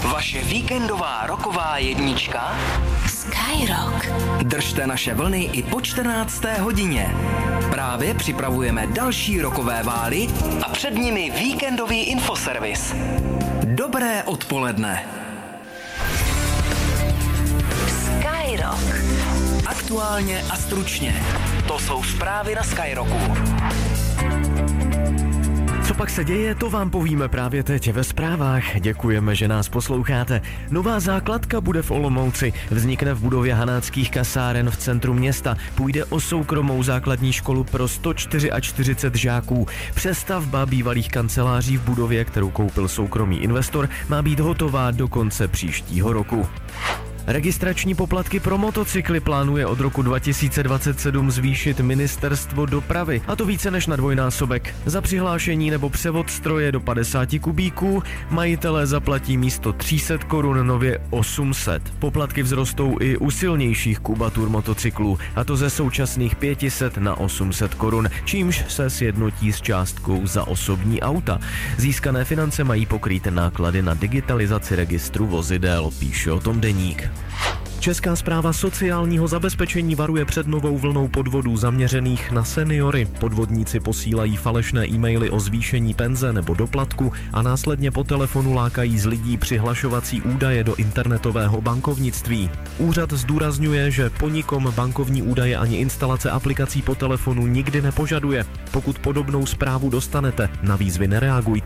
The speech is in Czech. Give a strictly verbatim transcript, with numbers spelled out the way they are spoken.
Vaše víkendová roková jednička Skyrock. Držte naše vlny i po čtrnácté hodině. Právě připravujeme další rokové vály a před nimi víkendový infoservis. Dobré odpoledne. Skyrock. Aktuálně a stručně. To jsou zprávy na Skyrocku. Co pak se děje, to vám povíme právě teď ve zprávách. Děkujeme, že nás posloucháte. Nová základka bude v Olomouci. Vznikne v budově Hanáckých kasáren v centru města. Půjde o soukromou základní školu pro sto čtyřicet čtyři žáků. Přestavba bývalých kanceláří v budově, kterou koupil soukromý investor, má být hotová do konce příštího roku. Registrační poplatky pro motocykly plánuje od roku dva tisíce dvacet sedm zvýšit Ministerstvo dopravy, a to více než na dvojnásobek. Za přihlášení nebo převod stroje do padesáti kubíků majitelé zaplatí místo tři sta korun nově osm set. Poplatky vzrostou i u silnějších kubatur motocyklů, a to ze současných pět set na osm set korun, čímž se sjednotí s částkou za osobní auta. Získané finance mají pokrýt náklady na digitalizaci registru vozidel, píše o tom Deník. Česká správa sociálního zabezpečení varuje před novou vlnou podvodů zaměřených na seniory. Podvodníci posílají falešné e-maily o zvýšení penze nebo doplatku a následně po telefonu lákají z lidí přihlašovací údaje do internetového bankovnictví. Úřad zdůrazňuje, že po nikom bankovní údaje ani instalace aplikací po telefonu nikdy nepožaduje. Pokud podobnou zprávu dostanete, na výzvy nereagujte